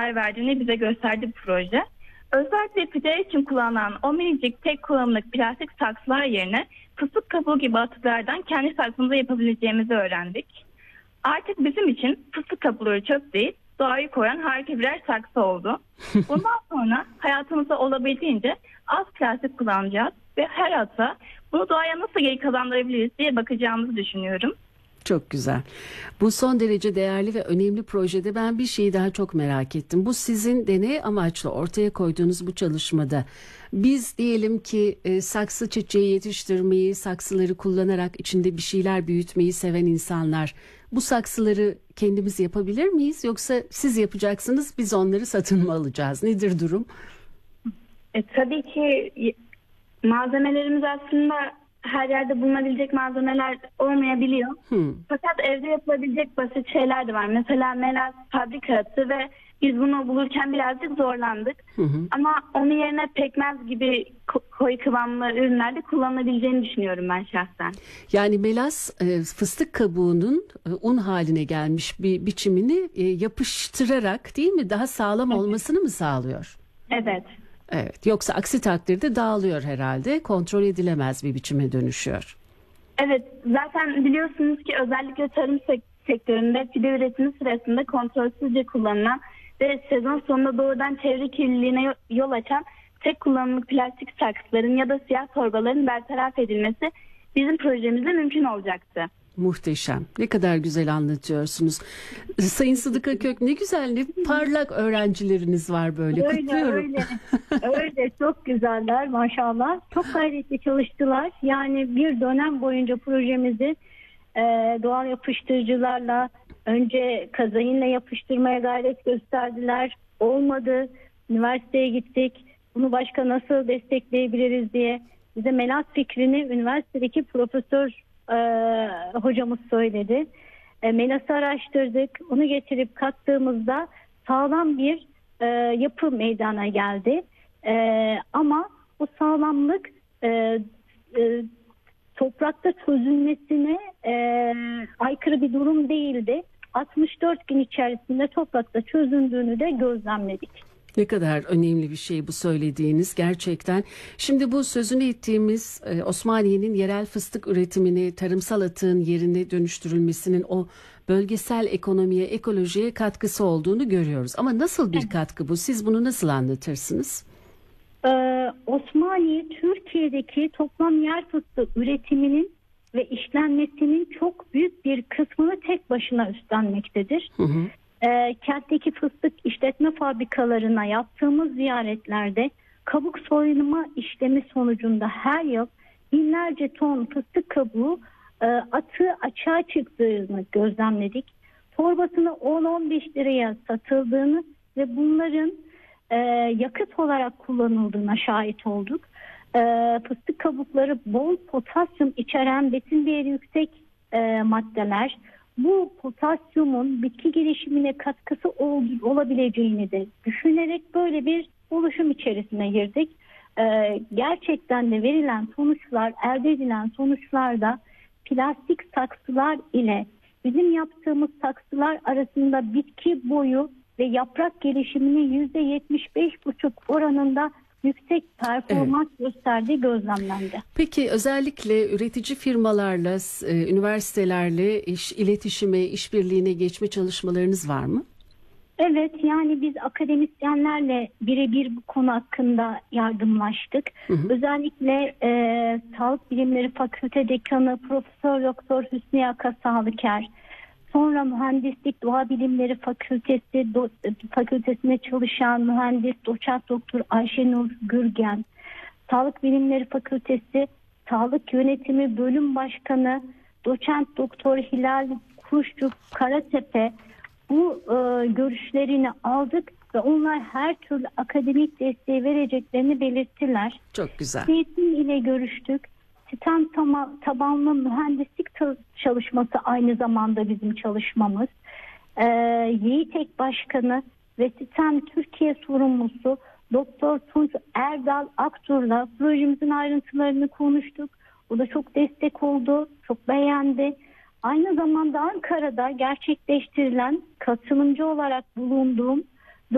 değer verdiğini bize gösterdi bu proje. Özellikle pideler için kullanılan o minicik tek kullanımlık plastik saksılar yerine fıstık kabuğu gibi atıklardan kendi saksımızı yapabileceğimizi öğrendik. Artık bizim için fıstık kabuğu çöp değil, doğayı koruyan harika birer saksı oldu. Bundan sonra hayatımızda olabildiğince az plastik kullanacağız ve her atığa bunu doğaya nasıl geri kazandırabiliriz diye bakacağımızı düşünüyorum. Çok güzel. Bu son derece değerli ve önemli projede ben bir şeyi daha çok merak ettim. Bu sizin deney amaçlı ortaya koyduğunuz bu çalışmada biz diyelim ki saksı çiçeği yetiştirmeyi, saksıları kullanarak içinde bir şeyler büyütmeyi seven insanlar bu saksıları kendimiz yapabilir miyiz? Yoksa siz yapacaksınız, biz onları satın mı alacağız? Nedir durum? Tabii ki malzemelerimiz aslında her yerde bulunabilecek malzemeler olmayabiliyor. Fakat evde yapılabilecek basit şeyler de var. Mesela melaz fabrika atı ve biz bunu bulurken birazcık zorlandık. Ama onun yerine pekmez gibi koyu kıvamlı ürünlerde kullanılabileceğini düşünüyorum ben şahsen. Yani melaz fıstık kabuğunun un haline gelmiş bir biçimini yapıştırarak değil mi daha sağlam olmasını mı sağlıyor? Evet. Evet. Yoksa aksi takdirde dağılıyor herhalde. Kontrol edilemez bir biçime dönüşüyor. Evet. Zaten biliyorsunuz ki özellikle tarım sektöründe pide üretimi sırasında kontrolsüzce kullanılan ve sezon sonunda doğrudan çevre kirliliğine yol açan tek kullanımlık plastik saksıların ya da siyah torbaların bertaraf edilmesi bizim projemizde mümkün olacaktı. Muhteşem. Ne kadar güzel anlatıyorsunuz. Sayın Sıdıka Kök, ne güzel, ne parlak öğrencileriniz var böyle. Kutluyorum. Öyle çok güzeller maşallah. Çok gayretli çalıştılar. Yani bir dönem boyunca projemizi doğal yapıştırıcılarla önce kazayinle yapıştırmaya gayret gösterdiler. Olmadı. Üniversiteye gittik. Bunu başka nasıl destekleyebiliriz diye bize melaz fikrini üniversitedeki profesör hocamız söyledi. Melas'ı araştırdık. Onu getirip kattığımızda sağlam bir yapı meydana geldi. Ama bu sağlamlık toprakta çözülmesine aykırı bir durum değildi. 64 gün içerisinde toprakta çözüldüğünü de gözlemledik. Ne kadar önemli bir şey bu söylediğiniz gerçekten. Şimdi bu sözünü ettiğimiz Osmaniye'nin yerel fıstık üretimini tarımsal atığın yerine dönüştürülmesinin o bölgesel ekonomiye, ekolojiye katkısı olduğunu görüyoruz. Ama nasıl bir katkı bu? Siz bunu nasıl anlatırsınız? Osmaniye Türkiye'deki toplam yer fıstığı üretiminin ve işlenmesinin çok büyük bir kısmını tek başına üstlenmektedir. Kentteki fıstık işletme fabrikalarına yaptığımız ziyaretlerde kabuk soyulma işlemi sonucunda her yıl binlerce ton fıstık kabuğu atığı açığa çıktığını gözlemledik. Torbasını 10-15 liraya satıldığını ve bunların yakıt olarak kullanıldığına şahit olduk. Fıstık kabukları bol potasyum içeren besin değeri yüksek maddeler. Bu potasyumun bitki gelişimine katkısı olabileceğini de düşünerek böyle bir oluşum içerisine girdik. Gerçekten de verilen sonuçlar, elde edilen sonuçlarda plastik saksılar ile bizim yaptığımız saksılar arasında bitki boyu ve yaprak gelişiminin %75,5 oranında yüksek performans gösterdiği gözlemlendi. Peki özellikle üretici firmalarla, üniversitelerle iletişime, işbirliğine geçme çalışmalarınız var mı? Evet, yani biz akademisyenlerle birebir bu konu hakkında yardımlaştık. Özellikle Sağlık Bilimleri Fakülte Dekanı Profesör Doktor Hüsniye Aka Sağlıker, sonra Mühendislik Doğa Bilimleri Fakültesinde çalışan mühendis doçent doktor Ayşenur Gürgen, Sağlık Bilimleri Fakültesi Sağlık Yönetimi Bölüm Başkanı doçent doktor Hilal Kuşçuk Karatepe bu görüşlerini aldık ve onlar her türlü akademik desteği vereceklerini belirttiler. Çok güzel. Eğitim ile görüştük. Sistem tabanlı mühendislik çalışması aynı zamanda bizim çalışmamız. YİTEK Başkanı ve Sistem Türkiye sorumlusu Doktor Tunç Erdal Aktur'la projemizin ayrıntılarını konuştuk. O da çok destek oldu, çok beğendi. Aynı zamanda Ankara'da gerçekleştirilen katılımcı olarak bulunduğum